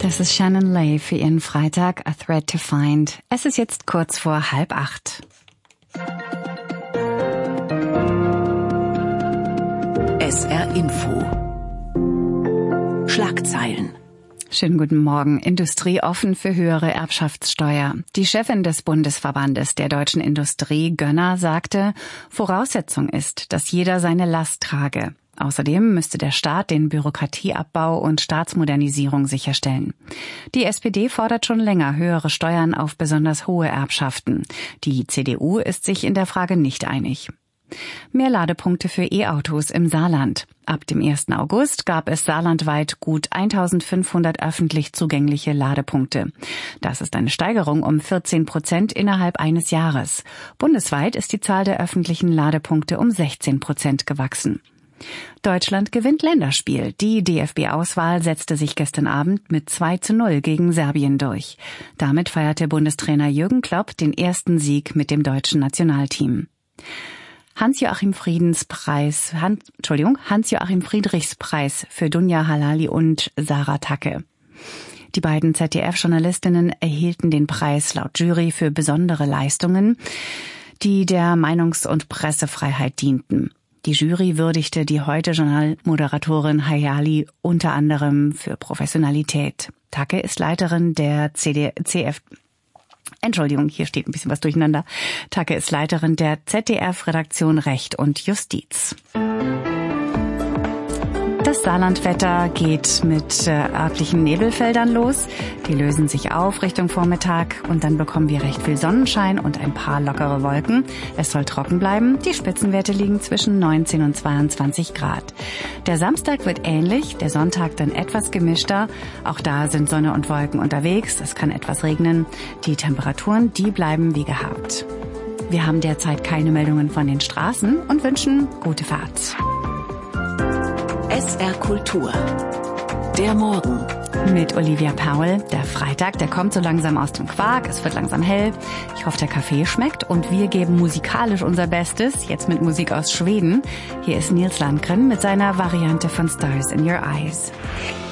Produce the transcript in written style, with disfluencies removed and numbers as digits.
Das ist Shannon Lay für ihren Freitag A Thread to Find. Es ist jetzt kurz vor 7:30. SR Info. Schlagzeilen. Schönen guten Morgen. Industrie offen für höhere Erbschaftssteuer. Die Chefin des Bundesverbandes der deutschen Industrie, Gönner, sagte, Voraussetzung ist, dass jeder seine Last trage. Außerdem müsste der Staat den Bürokratieabbau und Staatsmodernisierung sicherstellen. Die SPD fordert schon länger höhere Steuern auf besonders hohe Erbschaften. Die CDU ist sich in der Frage nicht einig. Mehr Ladepunkte für E-Autos im Saarland. Ab dem 1. August gab es saarlandweit gut 1500 öffentlich zugängliche Ladepunkte. Das ist eine Steigerung um 14% innerhalb eines Jahres. Bundesweit ist die Zahl der öffentlichen Ladepunkte um 16% gewachsen. Deutschland gewinnt Länderspiel. Die DFB-Auswahl setzte sich gestern Abend mit 2:0 gegen Serbien durch. Damit feierte Bundestrainer Jürgen Klopp den ersten Sieg mit dem deutschen Nationalteam. Hans-Joachim Friedrichs Preis für Dunja Halali und Sarah Tacke. Die beiden ZDF-Journalistinnen erhielten den Preis laut Jury für besondere Leistungen, die der Meinungs- und Pressefreiheit dienten. Die Jury würdigte die Heute-Journal-Moderatorin Hayali unter anderem für Professionalität. Tacke ist Leiterin der hier steht ein bisschen was durcheinander. Tacke ist Leiterin der ZDF-Redaktion Recht und Justiz. Das Saarlandwetter geht mit örtlichen Nebelfeldern los. Die lösen sich auf Richtung Vormittag und dann bekommen wir recht viel Sonnenschein und ein paar lockere Wolken. Es soll trocken bleiben. Die Spitzenwerte liegen zwischen 19 und 22 Grad. Der Samstag wird ähnlich, der Sonntag dann etwas gemischter. Auch da sind Sonne und Wolken unterwegs. Es kann etwas regnen. Die Temperaturen, die bleiben wie gehabt. Wir haben derzeit keine Meldungen von den Straßen und wünschen gute Fahrt. SR Kultur. Der Morgen. Mit Olivia Powell. Der Freitag, der kommt so langsam aus dem Quark. Es wird langsam hell. Ich hoffe, der Kaffee schmeckt und wir geben musikalisch unser Bestes. Jetzt mit Musik aus Schweden. Hier ist Nils Landgren mit seiner Variante von Stars in Your Eyes.